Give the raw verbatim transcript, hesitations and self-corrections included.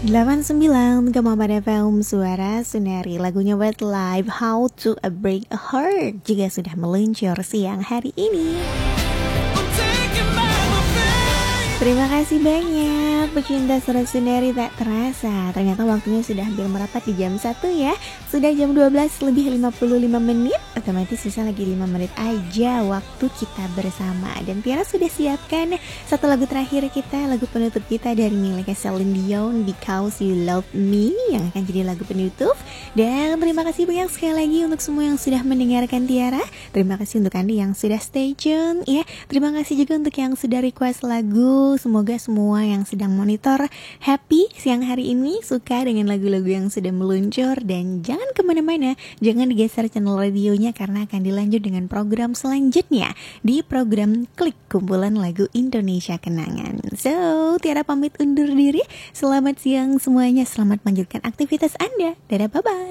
delapan puluh sembilan koma empat F M Suara Sunari. Lagunya Westlife, How to Break a Heart, juga sudah meluncur siang hari ini. Terima kasih banyak pecinta Suara Sunari. Tak terasa ternyata waktunya sudah hampir merapat di jam satu ya. Sudah jam dua belas lebih lima puluh lima menit. Otomatis sisa lagi lima menit aja waktu kita bersama. Dan Tiara sudah siapkan satu lagu terakhir kita, lagu penutup kita dari miliknya Celine Dion, Because You Love Me, yang akan jadi lagu penutup. Dan terima kasih banyak sekali lagi untuk semua yang sudah mendengarkan Tiara. Terima kasih untuk Anda yang sudah stay tune ya. Terima kasih juga untuk yang sudah request lagu. Semoga semua yang sedang monitor happy siang hari ini, suka dengan lagu-lagu yang sudah meluncur. Dan jangan kemana-mana, jangan digeser channel radionya karena akan dilanjut dengan program selanjutnya di program Klik Kumpulan Lagu Indonesia Kenangan. So, Tiara pamit undur diri. Selamat siang semuanya, selamat melanjutkan aktivitas Anda. Dadah, bye-bye.